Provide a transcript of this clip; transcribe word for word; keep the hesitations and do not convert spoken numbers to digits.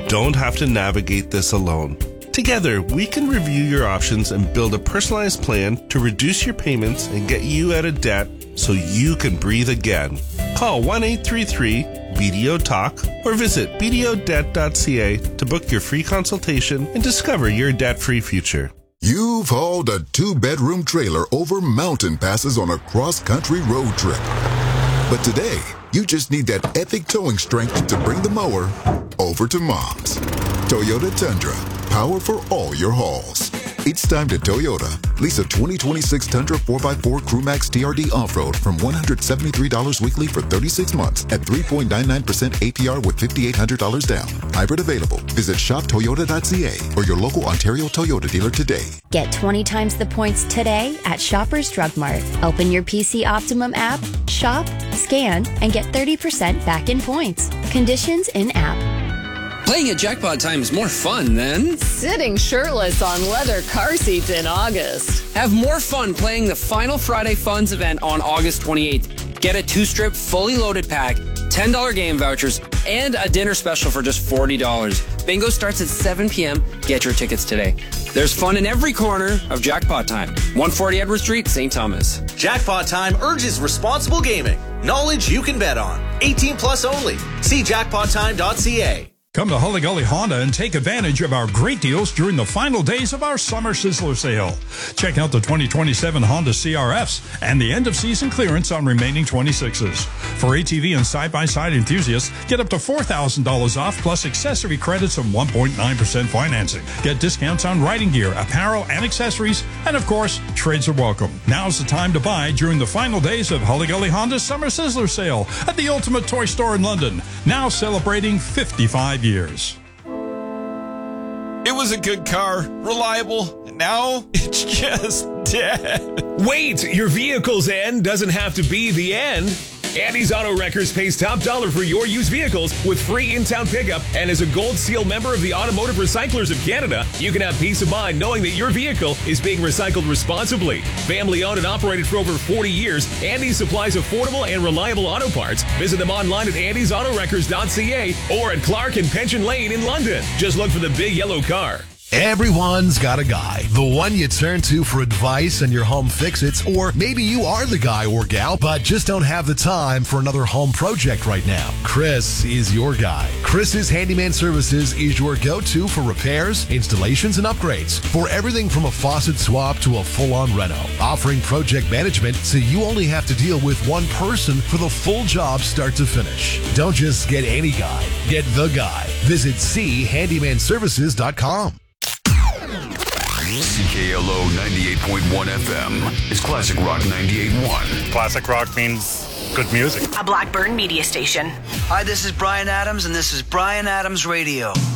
don't have to navigate this alone. Together, we can review your options and build a personalized plan to reduce your payments and get you out of debt so you can breathe again. Call one eight three three B D O talk or visit b d o debt dot c a to book your free consultation and discover your debt-free future. You've hauled a two-bedroom trailer over mountain passes on a cross-country road trip. But today, you just need that epic towing strength to bring the mower over to Mom's. Toyota Tundra, power for all your hauls. It's time to Toyota. Lease a twenty twenty-six Tundra four by four CrewMax T R D Off-Road from one hundred seventy-three dollars weekly for thirty-six months at three point nine nine percent A P R with five thousand eight hundred dollars down. Hybrid available. Visit shop toyota dot c a or your local Ontario Toyota dealer today. Get twenty times the points today at Shoppers Drug Mart. Open your P C Optimum app, shop, scan, and get thirty percent back in points. Conditions in app. Playing at Jackpot Time is more fun than sitting shirtless on leather car seats in August. Have more fun playing the final Friday Funds event on August twenty-eighth. Get a two-strip, fully loaded pack, ten dollars game vouchers, and a dinner special for just forty dollars. Bingo starts at seven p.m. Get your tickets today. There's fun in every corner of Jackpot Time. one forty Edward Street, Saint Thomas. Jackpot Time urges responsible gaming. Knowledge you can bet on. eighteen plus only. See jackpot time dot c a. Come to Hully Gully Honda and take advantage of our great deals during the final days of our Summer Sizzler sale. Check out the twenty twenty-seven Honda C R Fs and the end-of-season clearance on remaining twenty-sixes. For A T V and side-by-side enthusiasts, get up to four thousand dollars off plus accessory credits of one point nine percent financing. Get discounts on riding gear, apparel, and accessories, and of course, trades are welcome. Now's the time to buy during the final days of Hully Gully Honda's Summer Sizzler sale at the Ultimate Toy Store in London, now celebrating fifty-five years. It was a good car, reliable, and now it's just dead. Wait, your vehicle's end doesn't have to be the end. Andy's Auto Wreckers pays top dollar for your used vehicles with free in-town pickup, and as a Gold Seal member of the Automotive Recyclers of Canada, you can have peace of mind knowing that your vehicle is being recycled responsibly. Family owned and operated for over forty years, Andy supplies affordable and reliable auto parts. Visit them online at andys auto wreckers dot c a or at Clark and Pension Lane in London. Just look for the big yellow car. Everyone's got a guy, the one you turn to for advice on your home fix-its, or maybe you are the guy or gal, but just don't have the time for another home project right now. Chris is your guy. Chris's Handyman Services is your go-to for repairs, installations, and upgrades. For everything from a faucet swap to a full-on reno, offering project management so you only have to deal with one person for the full job start to finish. Don't just get any guy, get the guy. Visit c handyman services dot com. C K L O ninety-eight point one F M is Classic Rock ninety-eight point one. Classic rock means good music. A Blackburn media station. Hi, this is Brian Adams, and this is Brian Adams Radio.